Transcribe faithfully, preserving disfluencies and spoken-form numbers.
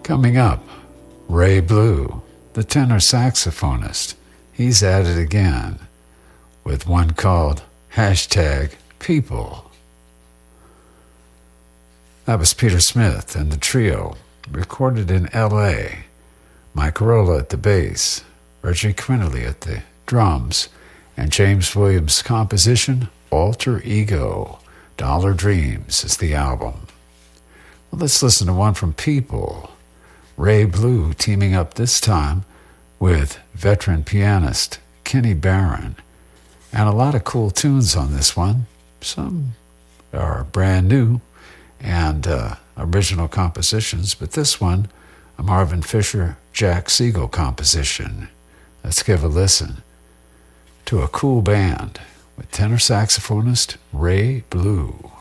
Coming up, Ray Blue, the tenor saxophonist. He's at it again with one called Hashtag People. That was Peter Smith and the trio, recorded in L A Mike Carolla at the bass, Reggie Quinterly at the drums, and James Williams' composition, Alter Ego. Dollar Dreams is the album. Well, let's listen to one from People. Ray Blue teaming up this time with veteran pianist Kenny Barron. And a lot of cool tunes on this one. Some are brand new and uh, original compositions, but this one, a Marvin Fisher, Jack Siegel composition. Let's give a listen to a cool band with tenor saxophonist Ray Blue.